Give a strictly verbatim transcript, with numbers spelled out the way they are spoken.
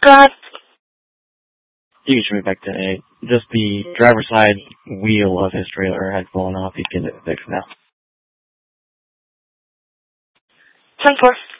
God. You can show me back to A. Just the driver's side wheel of his trailer had fallen off. He's getting it fixed now. ten four.